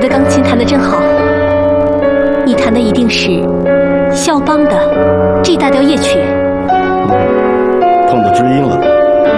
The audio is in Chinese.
钢琴弹得真好，你弹的一定是肖邦的 G 大调夜曲。